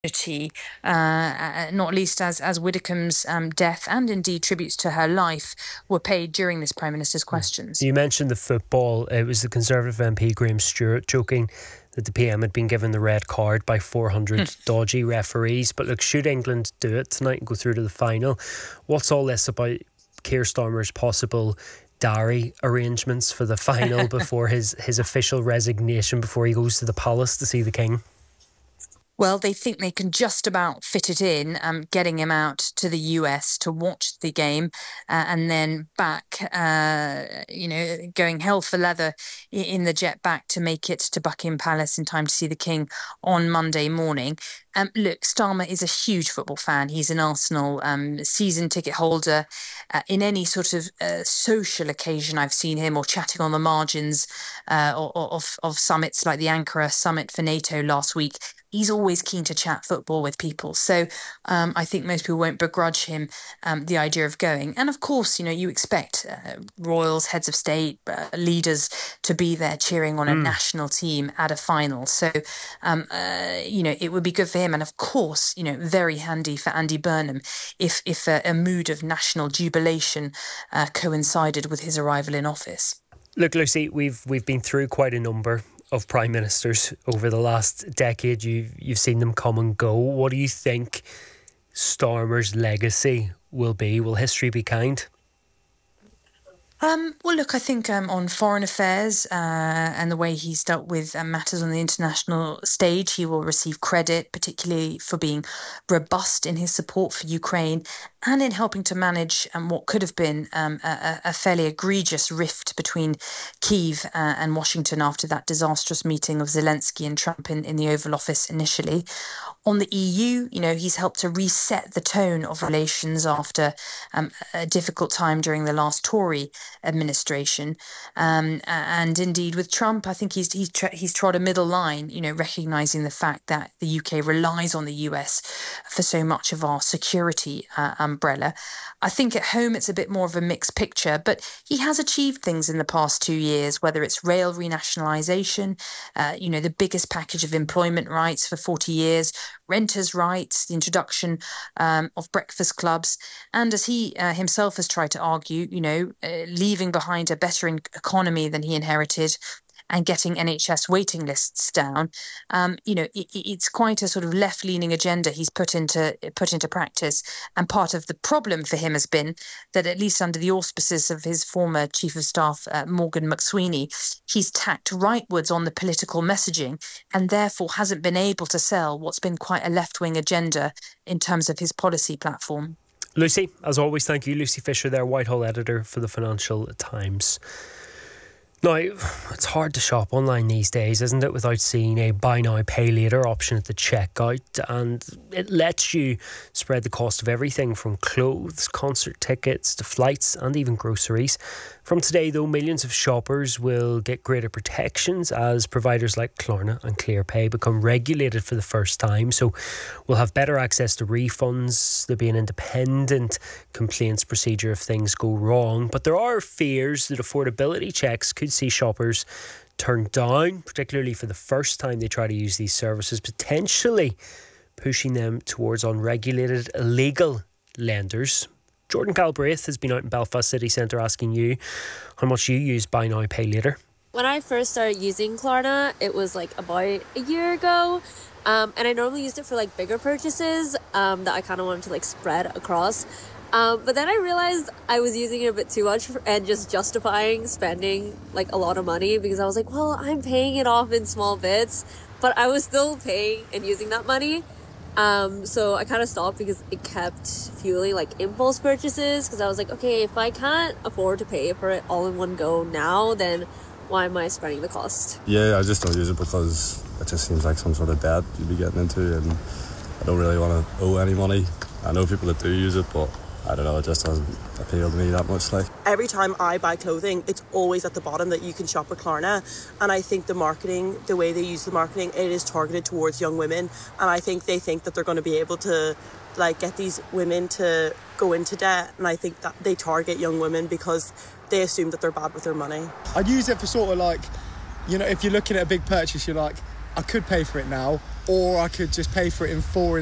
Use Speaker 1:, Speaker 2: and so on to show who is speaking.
Speaker 1: not least as Widdicombe's death and indeed tributes to her life were paid during this Prime Minister's questions.
Speaker 2: You mentioned the football. It was the Conservative MP Graham Stewart joking that the PM had been given the red card by 400 dodgy referees. But look, should England do it tonight and go through to the final, what's all this about Keir Starmer's possible diary arrangements for the final before his official resignation before he goes to the palace to see the King?
Speaker 1: Well, they think they can just about fit it in, getting him out to the US to watch the game and then back, going hell for leather in the jet back to make it to Buckingham Palace in time to see the King on Monday morning. Look, Starmer is a huge football fan. He's an Arsenal season ticket holder. In any sort of social occasion I've seen him, or chatting on the margins of summits like the Ankara summit for NATO last week, he's always keen to chat football with people. So I think most people won't begrudge him the idea of going. And of course, you expect royals, heads of state, leaders to be there cheering on a national team at a final. So, it would be good for him. And of course, very handy for Andy Burnham if a mood of national jubilation coincided with his arrival in office.
Speaker 2: Look, Lucy, we've been through quite a number of prime ministers over the last decade. You've seen them come and go. What do you think Starmer's legacy will be? Will history be kind?
Speaker 1: Well, look, I think on foreign affairs and the way he's dealt with matters on the international stage, he will receive credit, particularly for being robust in his support for Ukraine and in helping to manage what could have been a fairly egregious rift between Kyiv and Washington after that disastrous meeting of Zelensky and Trump in the Oval Office initially. On the EU, he's helped to reset the tone of relations after a difficult time during the last Tory administration. And indeed with Trump, I think he's trod a middle line, recognising the fact that the UK relies on the US for so much of our security umbrella. I think at home it's a bit more of a mixed picture, but he has achieved things in the past 2 years, whether it's rail renationalisation, the biggest package of employment rights for 40 years, renters' rights, the introduction of breakfast clubs, and as he himself has tried to argue, leaving behind a better economy than he inherited and getting NHS waiting lists down. It's quite a sort of left-leaning agenda he's put into practice. And part of the problem for him has been that, at least under the auspices of his former Chief of Staff, Morgan McSweeney, he's tacked rightwards on the political messaging and therefore hasn't been able to sell what's been quite a left-wing agenda in terms of his policy platform.
Speaker 2: Lucy, as always, thank you. Lucy Fisher there, Whitehall editor for the Financial Times. Now, it's hard to shop online these days, isn't it, without seeing a buy now, pay later option at the checkout, and it lets you spread the cost of everything from clothes, concert tickets to flights and even groceries. From today, though, millions of shoppers will get greater protections as providers like Klarna and ClearPay become regulated for the first time. So we'll have better access to refunds. There'll be an independent complaints procedure if things go wrong. But there are fears that affordability checks could see shoppers turned down, particularly for the first time they try to use these services, potentially pushing them towards unregulated, illegal lenders. Jordan Galbraith has been out in Belfast city centre asking you how much you use buy now, pay later.
Speaker 3: When I first started using Klarna, it was like about a year ago. And I normally used it for like bigger purchases that I kind of wanted to like spread across. But then I realized I was using it a bit too much and just justifying spending like a lot of money because I was like, well, I'm paying it off in small bits, but I was still paying and using that money. So I kind of stopped because it kept fueling like impulse purchases because I was like, okay, if I can't afford to pay for it all in one go now, then why am I spreading the cost?
Speaker 4: Yeah, I just don't use it because it just seems like some sort of debt you'd be getting into, and I don't really want to owe any money. I know people that do use it, but I don't know, it just doesn't appeal to me that much. Like,
Speaker 5: every time I buy clothing, it's always at the bottom that you can shop with Klarna, and I think the marketing, the way they use the marketing, it is targeted towards young women, and I think they think that they're going to be able to like get these women to go into debt, and I think that they target young women because they assume that they're bad with their money.
Speaker 6: I'd use it for sort of like, if you're looking at a big purchase, you're like, I could pay for it now, or I could just pay for it in 4